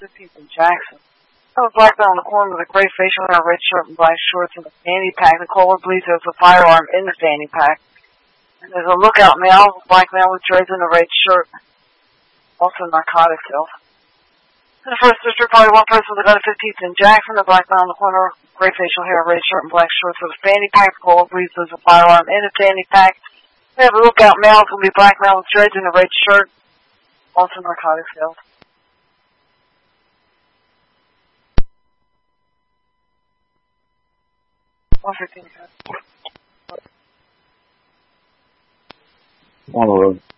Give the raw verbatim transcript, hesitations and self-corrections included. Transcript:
fifteenth and Jackson. There was a black man on the corner with a gray facial hair, red shirt, and black shorts, and a fanny pack. Nicole believes there's a firearm in the fanny pack. And there's a lookout male, a black man with dreads and a red shirt. Also narcotics sales. In the first district, probably one person with a gun at fifteenth and Jackson. The black man on the corner, gray facial hair, red shirt, and black shorts with a fanny pack. Nicole believes there's a firearm in the fanny pack. We have a lookout male. It's going to be a black man with dreads and a red shirt. Also narcotics sales. one fifteen. On the road.